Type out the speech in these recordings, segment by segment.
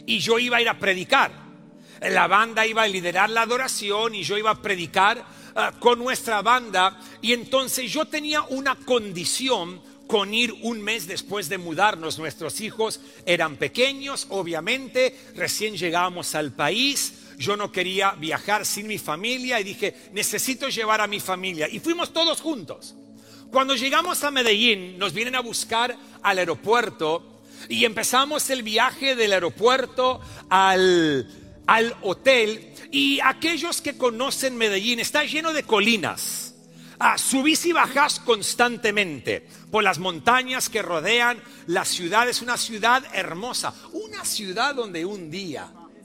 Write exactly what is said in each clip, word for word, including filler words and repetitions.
y yo iba a ir a predicar. La banda iba a liderar la adoración y yo iba a predicar uh, con nuestra banda. Y entonces yo tenía una condición con ir un mes después de mudarnos. Nuestros hijos eran pequeños, obviamente, recién llegábamos al país. Yo no quería viajar sin mi familia y dije, necesito llevar a mi familia. Y fuimos todos juntos. Cuando llegamos a Medellín, nos vienen a buscar al aeropuerto y empezamos el viaje del aeropuerto al, al hotel. Y aquellos que conocen Medellín, está lleno de colinas. Ah, subís y bajás constantemente por las montañas que rodean la ciudad. Es una ciudad hermosa, una ciudad donde un día,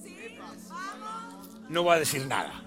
no voy a decir nada,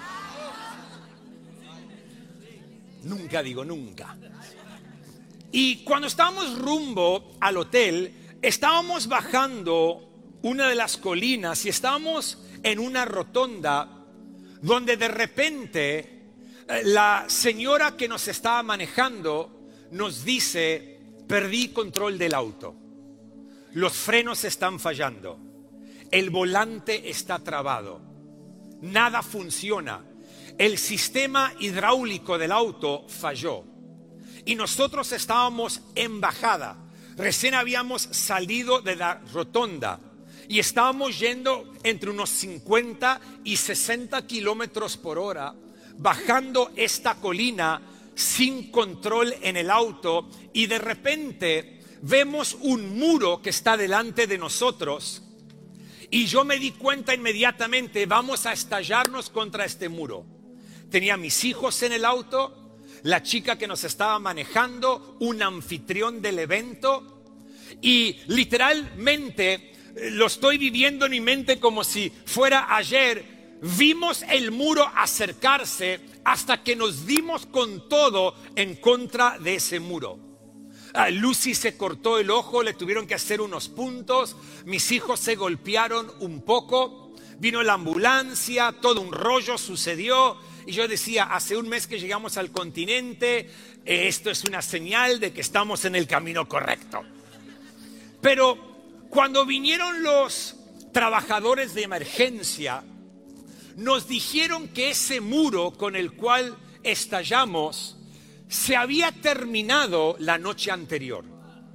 nunca digo nunca. Y cuando estábamos rumbo al hotel, estábamos bajando una de las colinas y estábamos en una rotonda donde de repente la señora que nos estaba manejando nos dice, perdí control del auto, los frenos están fallando, el volante está trabado, nada funciona, el sistema hidráulico del auto falló. Y nosotros estábamos en bajada, recién habíamos salido de la rotonda y estábamos yendo entre unos cincuenta y sesenta kilómetros por hora, bajando esta colina sin control en el auto, y de repente vemos un muro que está delante de nosotros y yo me di cuenta inmediatamente, vamos a estallarnos contra este muro. Tenía mis hijos en el auto, la chica que nos estaba manejando, un anfitrión del evento, y literalmente lo estoy viviendo en mi mente como si fuera ayer. Vimos el muro acercarse hasta que nos dimos con todo en contra de ese muro. Ah, Lucy se cortó el ojo, le tuvieron que hacer unos puntos, mis hijos se golpearon un poco, vino la ambulancia, todo un rollo sucedió. Y yo decía, hace un mes que llegamos al continente, eh, esto es una señal de que estamos en el camino correcto. Pero cuando vinieron los trabajadores de emergencia, nos dijeron que ese muro con el cual estallamos se había terminado la noche anterior.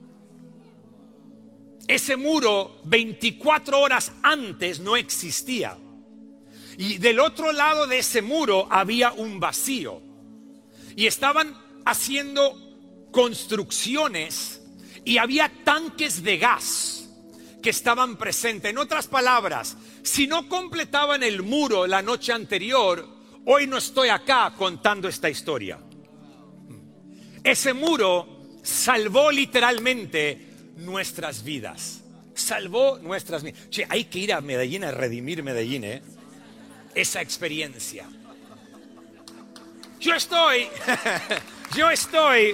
Ese muro veinticuatro horas antes no existía. Y del otro lado de ese muro había un vacío. Y estaban haciendo construcciones y había tanques de gas que estaban presentes. En otras palabras, si no completaban el muro la noche anterior, hoy no estoy acá contando esta historia. Ese muro salvó literalmente nuestras vidas. Salvó nuestras vidas. Che, hay que ir a Medellín a redimir Medellín, ¿eh? Esa experiencia. Yo estoy, yo estoy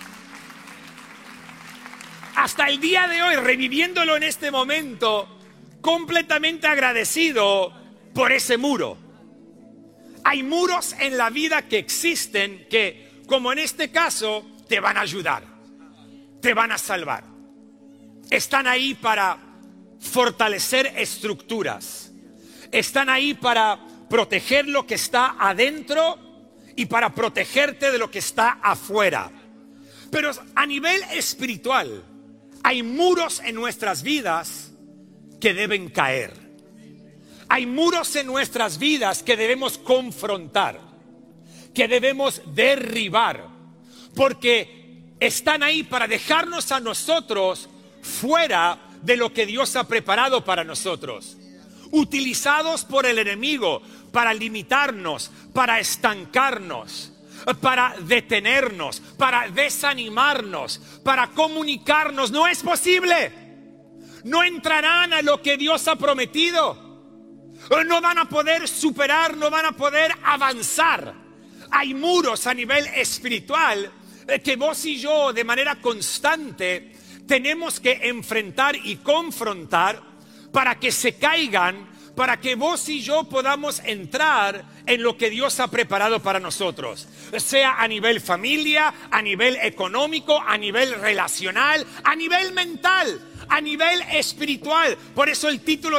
hasta el día de hoy reviviéndolo en este momento, completamente agradecido por ese muro. Hay muros en la vida que existen que, como en este caso, te van a ayudar, te van a salvar. Están ahí para fortalecer estructuras. Están ahí para proteger lo que está adentro y para protegerte de lo que está afuera. Pero a nivel espiritual, hay muros en nuestras vidas que deben caer. Hay muros en nuestras vidas que debemos confrontar, que debemos derribar, porque están ahí para dejarnos a nosotros fuera de lo que Dios ha preparado para nosotros. Utilizados por el enemigo para limitarnos, para estancarnos, para detenernos, para desanimarnos, para comunicarnos. No es posible. No entrarán a lo que Dios ha prometido. No van a poder superar, no van a poder avanzar. Hay muros a nivel espiritual que vos y yo de manera constante tenemos que enfrentar y confrontar para que se caigan, para que vos y yo podamos entrar en lo que Dios ha preparado para nosotros, sea a nivel familia, a nivel económico, a nivel relacional, a nivel mental, a nivel espiritual. Por eso el título